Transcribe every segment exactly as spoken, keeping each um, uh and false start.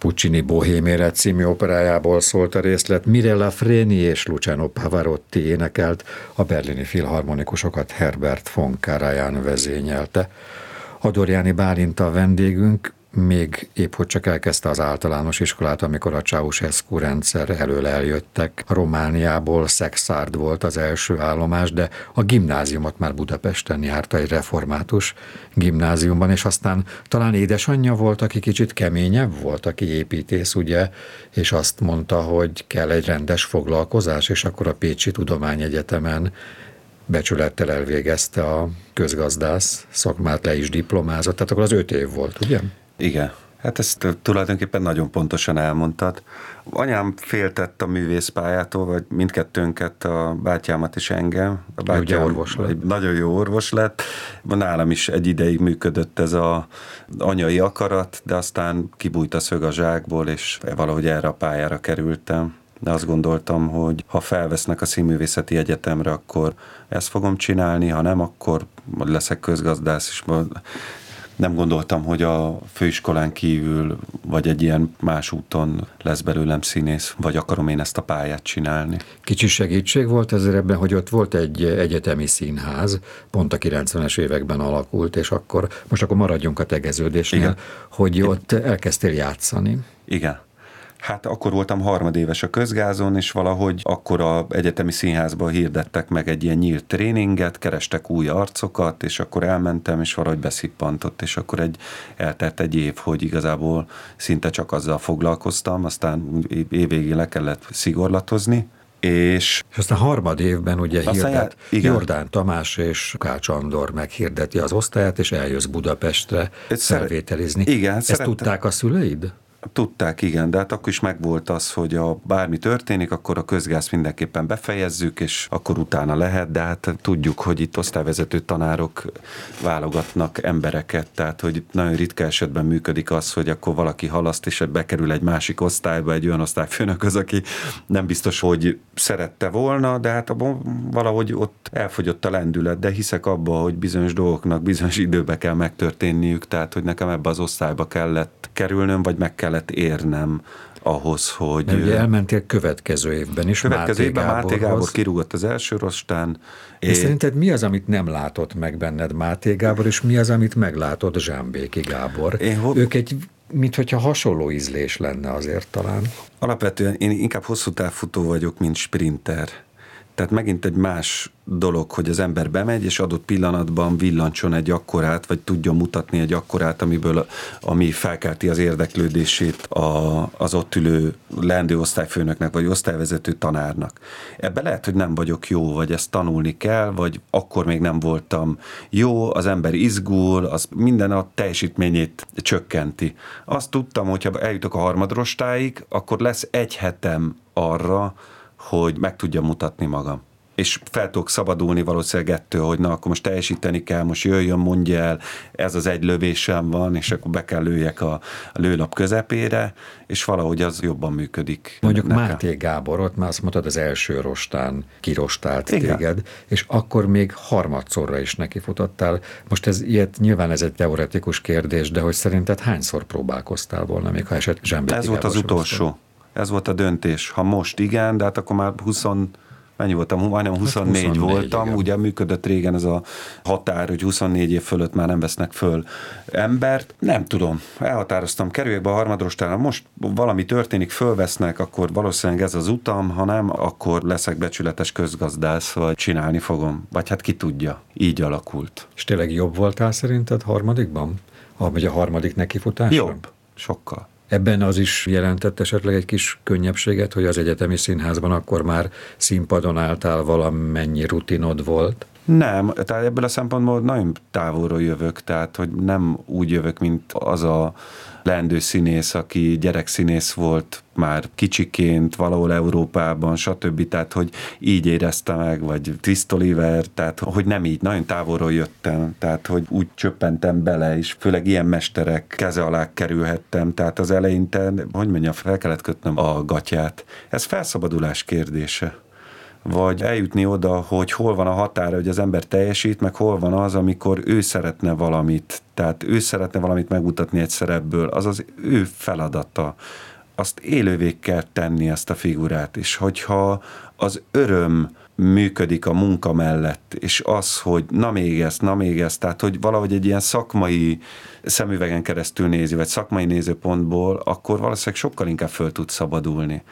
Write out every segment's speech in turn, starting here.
Puccini Bohém élet című operájából szólt a részlet, Mirella Freni és Luciano Pavarotti énekelt, a berlini filharmonikusokat Herbert von Karajan vezényelte. Adorjáni Bálint a vendégünk, még épp hogy csak elkezdte az általános iskolát, amikor a Ceausescu rendszer elől eljöttek. Romániából Szexárd volt az első állomás, de a gimnáziumot már Budapesten járta, egy református gimnáziumban, és aztán talán édesanyja volt, aki kicsit keményebb volt, aki építész, ugye, és azt mondta, hogy kell egy rendes foglalkozás, és akkor a Pécsi Tudományegyetemen becsülettel elvégezte a közgazdász szakmát, le is diplomázott, tehát akkor az öt év volt, ugye? Igen. Hát ezt tulajdonképpen nagyon pontosan elmondtad. Anyám féltett a művészpályától, vagy mindkettőnket, a bátyámat és engem. A bátyám ugye orvos lett. Egy nagyon jó orvos lett. Nálam is egy ideig működött ez az anyai akarat, de aztán kibújt a szög a zsákból, és valahogy erre a pályára kerültem. De azt gondoltam, hogy ha felvesznek a Színművészeti Egyetemre, akkor ezt fogom csinálni, ha nem, akkor leszek közgazdász, és nem gondoltam, hogy a főiskolán kívül, vagy egy ilyen más úton lesz belőlem színész, vagy akarom én ezt a pályát csinálni. Kicsi segítség volt ezért ebben, hogy ott volt egy egyetemi színház, pont a kilencvenes években alakult, és akkor, most akkor maradjunk a tegeződésnél, igen, hogy ott elkezdtél játszani. Igen. Hát akkor voltam harmadéves a közgázon, és valahogy akkor a egyetemi színházban hirdettek meg egy ilyen nyílt tréninget, kerestek új arcokat, és akkor elmentem, és valahogy beszippantott, és akkor egy, eltelt egy év, hogy igazából szinte csak azzal foglalkoztam, aztán évvégén le kellett szigorlatozni, és... És aztán harmad évben ugye hirdet, já... Jordán Tamás és Kács Andor meghirdeti az osztályát, és eljössz Budapestre felvételizni. Igen, ezt szerettem. Tudták a szüleid? Tudták, igen, de hát akkor is megvolt az, hogy a bármi történik, akkor a közgázt mindenképpen befejezzük, és akkor utána lehet, de hát tudjuk, hogy itt osztályvezető tanárok válogatnak embereket, tehát hogy nagyon ritka esetben működik az, hogy akkor valaki halaszt, és bekerül egy másik osztályba, egy olyan osztályfőnökhöz, aki nem biztos, hogy szerette volna, de hát valahogy ott elfogyott a lendület, de hiszek abba, hogy bizonyos dolgoknak bizonyos időbe kell megtörténniük, tehát hogy nekem ebbe az osztályba kellett kerülnöm, vagy meg kell lett érnem ahhoz, hogy... Mert ugye elmentél következő évben is, következő Máté évben Gáborhoz. Máté Gábor kirúgott az első rostán. És é... szerinted mi az, amit nem látott meg benned Máté Gábor, és mi az, amit meglátott Zsámbéki Gábor? Ho... Ők egy, minthogyha hasonló ízlés lenne azért talán. Alapvetően én inkább hosszú távfutó vagyok, mint sprinter. Tehát megint egy más dolog, hogy az ember bemegy, és adott pillanatban villancson egy akkorát, vagy tudjon mutatni egy akkorát, amiből, ami felkelti az érdeklődését a, az ott ülő leendő osztályfőnöknek, vagy osztályvezető tanárnak. Ebbe lehet, hogy nem vagyok jó, vagy ezt tanulni kell, vagy akkor még nem voltam jó, az ember izgul, az minden a teljesítményét csökkenti. Azt tudtam, hogyha eljutok a harmadrostáig, akkor lesz egy hetem arra, hogy meg tudja mutatni magam. És fel tudok szabadulni valószínűleg ettől, hogy na, akkor most teljesíteni kell, most jöjjön, mondja el, ez az egy lövésem van, és akkor be kell lőjek a, a lőlap közepére, és valahogy az jobban működik. Mondjuk nekem. Máté Gábor, ott már azt mondtad, az első rostán kirostált igen. téged, és akkor még harmadszorra is nekifutottál. Most ez ilyet, nyilván ez egy teoretikus kérdés, de hogy szerinted hányszor próbálkoztál volna, még ha eset Zsámbéki Ez volt az utolsó. Rostam. Ez volt a döntés. Ha most igen, de hát akkor már húsz, mennyi voltam, majdnem huszonnégy, huszonnégy voltam, igen. Ugye működött régen ez a határ, hogy huszonnégy év fölött már nem vesznek föl embert. Nem tudom, elhatároztam, kerüljek be a harmadrostára, most valami történik, fölvesznek, akkor valószínűleg ez az utam, ha nem, akkor leszek becsületes közgazdász, vagy csinálni fogom. Vagy hát ki tudja, így alakult. És tényleg jobb voltál szerinted harmadikban? Vagy a harmadik nekifutásra? Jobb, sokkal. Ebben az is jelentett esetleg egy kis könnyebbséget, hogy az egyetemi színházban akkor már színpadon álltál, valamennyi rutinod volt? Nem, tehát ebből a szempontból nagyon távolról jövök, tehát hogy nem úgy jövök, mint az a leendő színész, aki gyerekszínész volt már kicsiként, valahol Európában, stb. Tehát, hogy így érezte meg, vagy Twist Oliver, tehát, hogy nem így, nagyon távolról jöttem, tehát, hogy úgy csöppentem bele, és főleg ilyen mesterek keze alá kerülhettem, tehát az eleinte, hogy mondjam, fel kellett kötnöm a gatyát. Ez felszabadulás kérdése. vagy eljutni oda, hogy hol van a határa, hogy az ember teljesít, meg hol van az, amikor ő szeretne valamit, tehát ő szeretne valamit megmutatni egy szerepből, az az ő feladata. Azt élővé kell tenni, ezt a figurát, és hogyha az öröm működik a munka mellett, és az, hogy na még ezt, na még ezt, tehát hogy valahogy egy ilyen szakmai szemüvegen keresztül nézi, vagy szakmai nézőpontból, akkor valószínűleg sokkal inkább föl tud szabadulni.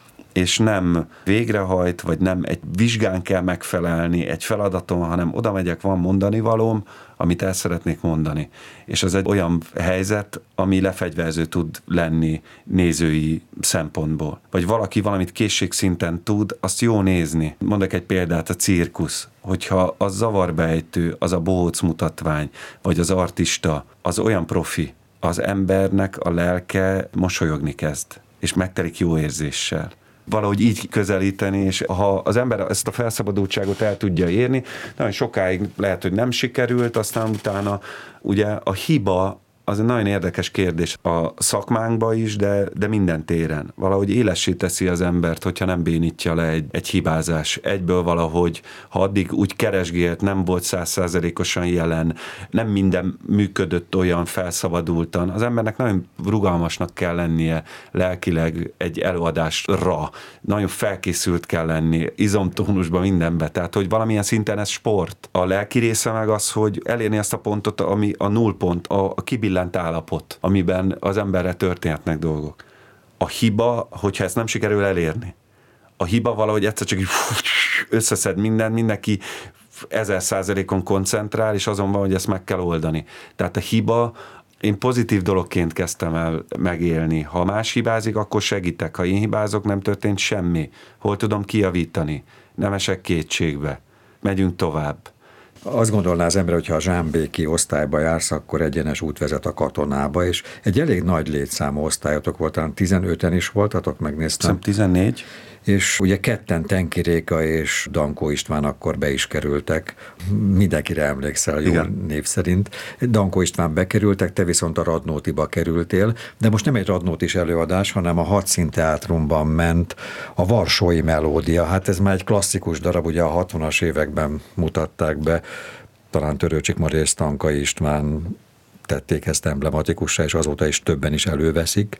És nem végrehajt, vagy nem egy vizsgán kell megfelelni, egy feladaton, hanem oda megyek, van mondani valóm, amit el szeretnék mondani. És az egy olyan helyzet, ami lefegyverző tud lenni nézői szempontból. Vagy valaki valamit készségszinten tud, azt jó nézni. Mondok egy példát, a cirkusz. Hogyha az zavarbejtő, az a bohóc mutatvány, vagy az artista, az olyan profi, az embernek a lelke mosolyogni kezd, és megtelik jó érzéssel. Valahogy így közelíteni, és ha az ember ezt a felszabadultságot el tudja érni, nagyon sokáig lehet, hogy nem sikerült, aztán utána ugye a hiba az egy nagyon érdekes kérdés a szakmánkban is, de, de minden téren. Valahogy élessé teszi az embert, hogyha nem bénítja le egy, egy hibázás. Egyből valahogy, ha addig úgy keresgélt, nem volt száz százalékosan jelen, nem minden működött olyan felszabadultan. Az embernek nagyon rugalmasnak kell lennie lelkileg egy előadásra. Nagyon felkészült kell lenni, izomtónusban, mindenbe. Tehát, hogy valamilyen szinten ez sport. A lelki része meg az, hogy elérni azt a pontot, ami a nullpont, a, a kibil állapot, amiben az emberre történhetnek dolgok. A hiba, hogyha ezt nem sikerül elérni, a hiba valahogy egyszer csak összeszed minden, mindenki ezer százalékon koncentrál, és azon van, hogy ezt meg kell oldani. Tehát a hiba, én pozitív dologként kezdtem el megélni. Ha más hibázik, akkor segítek. Ha én hibázok, nem történt semmi. Hol tudom kijavítani? Nem esek kétségbe. Megyünk tovább. Azt gondolná az ember, hogyha a zsámbéki osztályba jársz, akkor egyenes út vezet a katonába, és egy elég nagy létszámú osztályotok volt, talán tizenöten is voltatok, megnéztem. Szem tizennégy. És ugye ketten Tenki Réka és Dankó István akkor be is kerültek. Mindenkire emlékszel, jó név szerint. Dankó István bekerültek, te viszont a Radnótiba kerültél, de most nem egy Radnótis előadás, hanem a Hadszín Teátrumban ment a Varsói Melódia. Hát ez már egy klasszikus darab, ugye a hatvanas években mutatták be, talán Törőcsik Mari és Tankai István tették ezt emblematikussá, és azóta is többen is előveszik.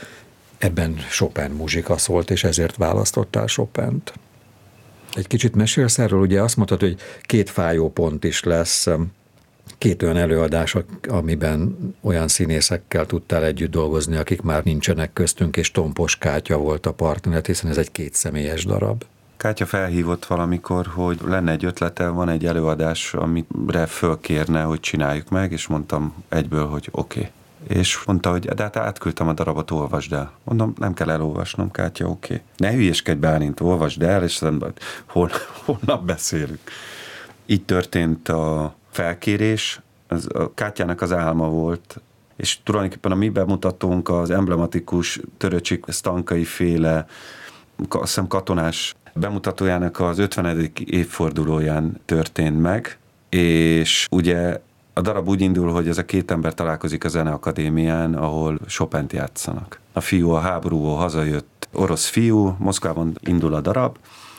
Ebben Chopin muzsika szólt, és ezért választottál Chopint. Egy kicsit mesélsz erről, ugye azt mondtad, hogy két fájó pont is lesz, két olyan előadás, amiben olyan színészekkel tudtál együtt dolgozni, akik már nincsenek köztünk, és Tompos Kátya volt a partner, hiszen ez egy kétszemélyes darab. Kátya felhívott valamikor, hogy lenne egy ötlete, van egy előadás, amire fölkérne, hogy csináljuk meg, és mondtam egyből, hogy oké. Okay. És mondta, hogy de hát átküldtem a darabot, olvasd el. Mondom, nem kell elolvasnom, Kátya, oké. Okay. Ne hülyeskedj, Bálint, olvasd el, és hol, holnap beszélünk. Így történt a felkérés, ez a Kátyának az álma volt, és tulajdonképpen a mi bemutatónk az emblematikus Törőcsik Stankai féle, azt hiszem katonás bemutatójának az ötvenedik évfordulóján történt meg, és ugye a darab úgy indul, hogy ez a két ember találkozik a Zeneakadémián, ahol Chopint játszanak. A fiú a háborúból hazajött orosz fiú, Moszkvában indul a darab,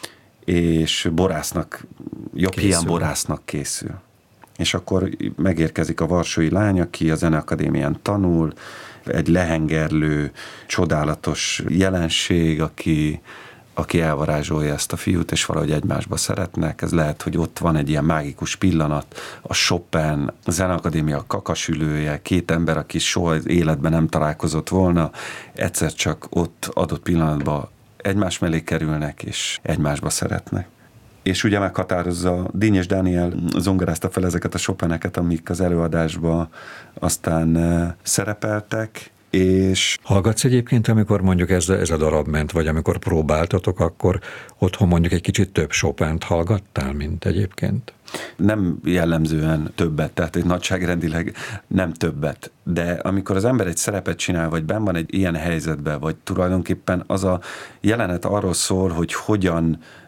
és borásznak, jobb hiány borásznak készül. És akkor megérkezik a varsói lány, aki a Zeneakadémián tanul, egy lehengerlő, csodálatos jelenség, aki aki elvarázsolja ezt a fiút, és valahogy egymásba szeretnek. Ez lehet, hogy ott van egy ilyen mágikus pillanat, a Chopin, a Zeneakadémia kakasülője, két ember, aki soha életben nem találkozott volna, egyszer csak ott adott pillanatban egymás mellé kerülnek, és egymásba szeretnek. És ugye meghatározza, Dínyes Dániel zongorázta fel ezeket a Chopineket, amik az előadásban aztán szerepeltek, és... Hallgatsz egyébként, amikor mondjuk ez, ez a darab ment, vagy amikor próbáltatok, akkor otthon mondjuk egy kicsit több Chopint hallgattál, mint egyébként? Nem jellemzően többet, tehát egy nagyságrendileg nem többet, de amikor az ember egy szerepet csinál, vagy benn van egy ilyen helyzetben, vagy tulajdonképpen az a jelenet arról szól, hogy hogyan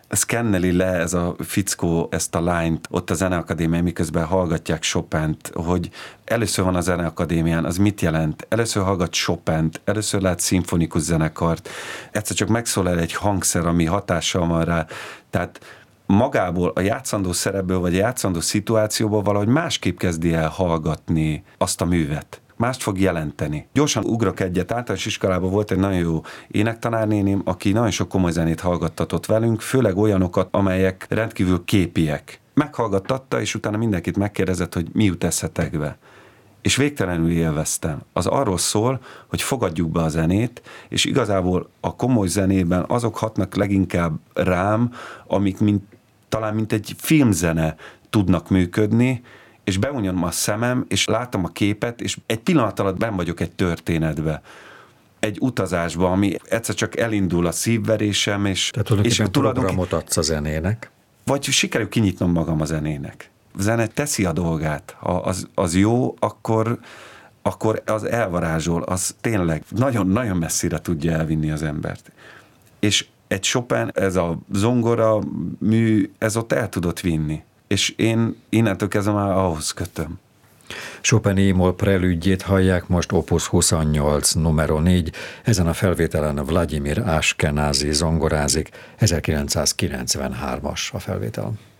szkenneli le ez a fickó ezt a lányt ott a Zeneakadémián, miközben hallgatják Chopint, hogy először van a Zeneakadémián, az mit jelent? Először hallgat Chopint, először lát szimfonikus zenekart, egyszer csak megszólal egy hangszer, ami hatással van rá. Tehát magából, a játszandó szerepből, vagy a játszandó szituációból valahogy másképp kezdi el hallgatni azt a művet. Mást fog jelenteni. Gyorsan ugrok egyet, általános iskolában volt egy nagyon jó énektanárnénim, aki nagyon sok komoly zenét hallgattatott velünk, főleg olyanokat, amelyek rendkívül képiek. Meghallgattatta, és utána mindenkit megkérdezett, hogy mi jut eszetekbe. És végtelenül élveztem. Az arról szól, hogy fogadjuk be a zenét, és igazából a komoly zenében azok hatnak leginkább rám, amik mint, talán mint egy filmzene tudnak működni, és beunjon a szemem, és látom a képet, és egy pillanat alatt benn vagyok egy történetbe, egy utazásba, ami egyszer csak elindul a szívverésem, és... Tehát tulajdonképpen és tulajdonképpen programot adsz a zenének. Vagy sikerül kinyitnom magam a zenének. A zene teszi a dolgát. Ha az, az jó, akkor, akkor az elvarázsol, az tényleg nagyon-nagyon messzire tudja elvinni az embert. És egy Chopin, ez a zongora mű, ez ott el tudott vinni. És én innentől kezdve már ahhoz kötöm. Chopin é-moll prelüdjét hallják most opus huszonnyolc, numero négy. Ezen a felvételen Vladimir Ashkenazi zongorázik, ezerkilencszázkilencvenhármas a felvétel.